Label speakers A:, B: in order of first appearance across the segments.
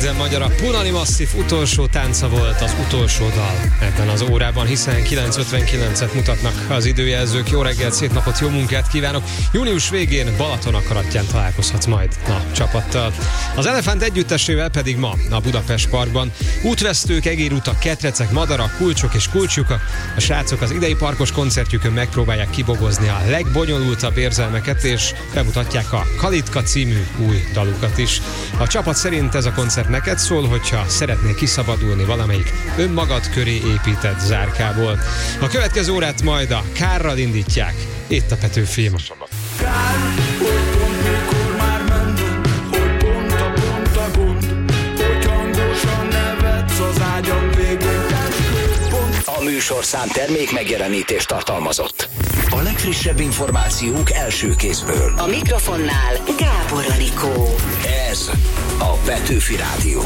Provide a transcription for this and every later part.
A: minden magyar, a Punani Massive utolsó tánca volt az utolsó dal ebben az órában, hiszen 9:59-et mutatnak az időjelzők. Jó reggelt, szép napot, jó munkát kívánok! Június végén Balaton akaratján találkozhatsz majd a csapattal. Az Elefánt együttesével pedig ma a Budapest Parkban útvesztők, egérutak, ketrecek, madarak, kulcsok és kulcsjukak. A srácok az idei parkos koncertjükön megpróbálják kibogozni a legbonyolultabb érzelmeket, és bemutatják a Kalitka című új dalukat is. A csapat szerint ez a koncert neked szól, hogyha szeretnél kiszabadulni valamelyik önmagad köré épített zárkából. A következő órát majd a Kárral indítják. Itt a Petőfi.
B: Kár, hogy pont mikor már mennünk, hogy pont a gond, hogy hangosan nevetsz az ágyam végén.
C: A műsorszám termék megjelenítést tartalmazott. A legfrissebb információk első kézből.
D: A mikrofonnál Gábor Anikó.
C: Ez a Petőfi Rádió.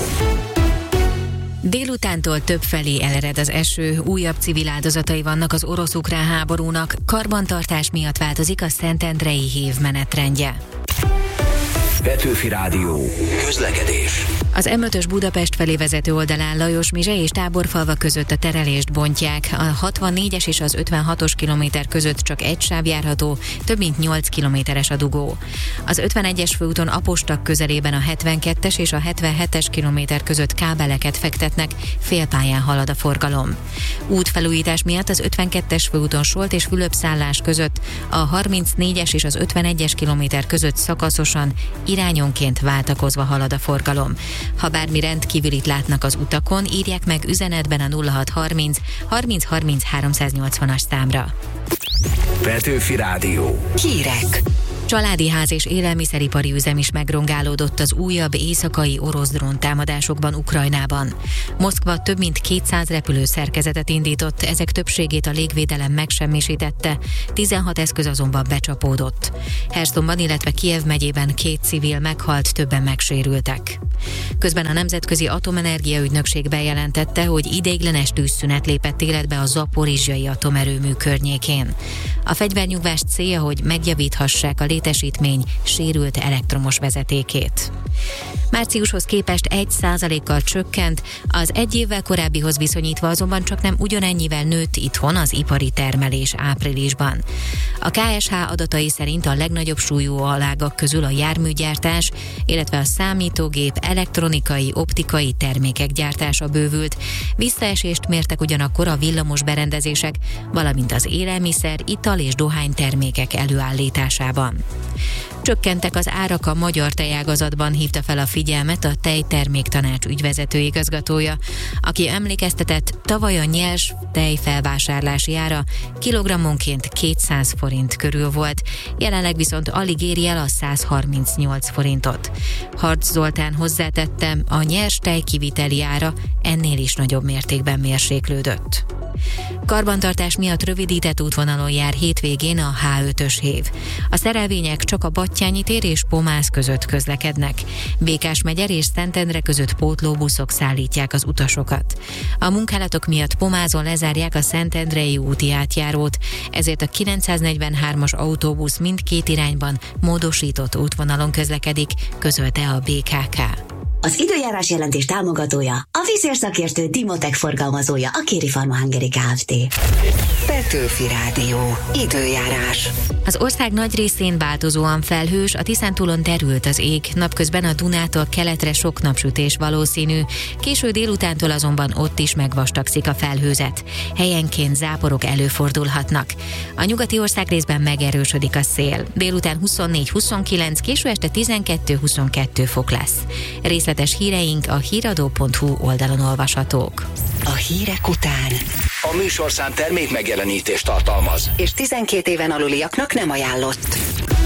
E: Délutántól többfelé elered az eső, újabb civil áldozatai vannak az orosz-ukrán háborúnak, karbantartás miatt változik a Szentendrei hév menetrendje.
C: Petőfi Rádió. Közlekedés.
E: Az M5-ös Budapest felé vezető oldalán Lajos-Mizse és Táborfalva között a terelést bontják. A 64-es és az 56-os kilométer között csak egy sáv járható, több mint 8 kilométeres a dugó. Az 51-es főúton Apostak közelében a 72-es és a 77-es kilométer között kábeleket fektetnek, félpályán halad a forgalom. Útfelújítás miatt az 52-es főúton Solt és Fülöp-szállás között, a 34-es és az 51-es kilométer között szakaszosan, irányonként váltakozva halad a forgalom. Ha bármi rendkívülit látnak az utakon, írják meg üzenetben a 0630 30 30 380-as számra.
C: Petőfi Rádió.
D: Hírek.
E: Családi ház és élelmiszeripari üzem is megrongálódott az újabb éjszakai orosz dróntámadásokban Ukrajnában. Moszkva több mint 200 repülőszerkezetet indított, ezek többségét a légvédelem megsemmisítette, 16 eszköz azonban becsapódott. Hersonban, illetve Kijev megyében 2 civil meghalt, többen megsérültek. Közben a Nemzetközi Atomenergia Ügynökség bejelentette, hogy ideiglenes tűzszünet lépett életbe a zaporizsjai atomerőmű környékén. A fegyvernyugvás célja, hogy megjavíthassák a létesítmény sérült elektromos vezetékét. Márciushoz képest 1%-kal csökkent, az egy évvel korábbihoz viszonyítva azonban csak nem ugyanennyivel nőtt itthon az ipari termelés áprilisban. A KSH adatai szerint a legnagyobb súlyú alágak közül a járműgyártás, illetve a számítógép, elektronikai, optikai termékek gyártása bővült. Visszaesést mértek ugyanakkor a villamos berendezések, valamint az élelmiszer, ital és dohánytermékek előállításában. Csökkentek az árak a magyar tejágazatban, hívta fel a figyelmet a Tejterméktanács ügyvezető igazgatója, aki emlékeztetett, tavaly a nyers tej felvásárlási ára kilogrammonként 200 forint körül volt, jelenleg viszont alig éri el a 138 forintot. Harcz Zoltán hozzátette, a nyers tej kiviteli ára ennél is nagyobb mértékben mérséklődött. Karbantartás miatt rövidített útvonalon jár hétvégén a H5-ös hév. A szerelvények csak a Battyányi tér és Pomász között közlekednek. Békásmegyer és Szentendre között pótlóbuszok szállítják az utasokat. A munkálatok miatt Pomázon lezárják a Szentendrei úti átjárót, ezért a 943-as autóbusz mindkét irányban módosított útvonalon közlekedik, közölte a BKK.
D: Az időjárás jelentés támogatója, a vízérszakértő Dimotech forgalmazója, a Kéri Pharma Hungary Kft. Petőfi Rádió. Időjárás.
E: Az ország nagy részén változóan felhős, a Tiszántúlon derült az ég, napközben a Dunától keletre sok napsütés valószínű, késő délutántól azonban ott is megvastagszik a felhőzet. Helyenként záporok előfordulhatnak. A nyugati ország részben megerősödik a szél. Délután 24-29, késő este 12-22 fok lesz. Részletes híreink a híradó.hu oldalon olvashatók.
D: A hírek után
C: A műsorszám termék megjelenítést tartalmaz.
D: és 12 éven aluliaknak nem ajánlott.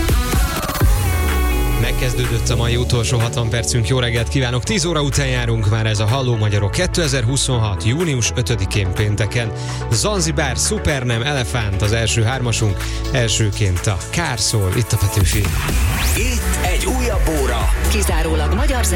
A: Megkezdődött a mai utolsó 60 percünk. Jó reggelt kívánok! 10 óra után járunk már, ez a Halló Magyarok 2026. június 5-én pénteken. Zanzibár, Supernem, Elefánt az első hármasunk. Elsőként a Kár szól, itt a Petőfi.
C: Itt egy újabb óra.
D: Kizárólag magyar